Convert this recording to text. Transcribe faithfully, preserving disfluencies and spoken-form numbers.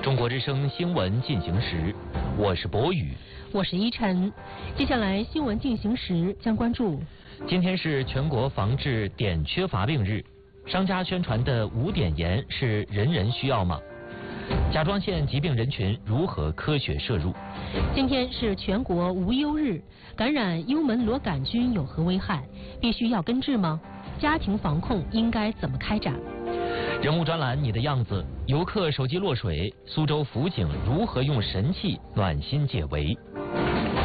中国之声新闻进行时，我是博宇， 我是依晨。接下来新闻进行时将关注： 今天是全国防治碘缺乏病日，商家宣传的无碘盐是人人需要吗？甲状腺疾病人群如何科学摄入？ 今天是全国无忧日，感染幽门螺杆菌有何危害？必须要根治吗？家庭防控应该怎么开展？ 人物专栏你的样子，游客手机落水，苏州辅警如何用神器暖心解围？